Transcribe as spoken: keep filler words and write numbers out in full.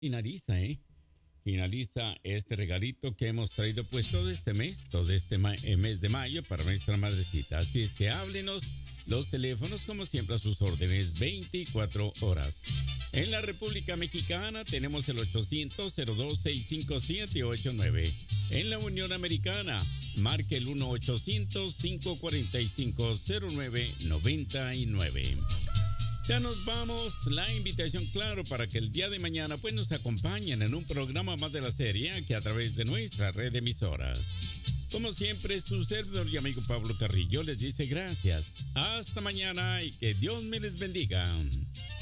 Finaliza, ¿eh? Finaliza este regalito que hemos traído pues todo este mes, todo este ma- eh, mes de mayo para nuestra madrecita. Así es que háblenos, los teléfonos como siempre a sus órdenes, veinticuatro horas. En la República Mexicana tenemos el ochocientos cero dos seis cinco siete ocho nueve. En la Unión Americana, marque el uno ochocientos cinco cuatro cinco cero nueve nueve nueve. Ya nos vamos. La invitación, claro, para que el día de mañana pues nos acompañen en un programa más de la serie que a través de nuestra red de emisoras. Como siempre, su servidor y amigo Pablo Carrillo les dice gracias. Hasta mañana y que Dios me les bendiga.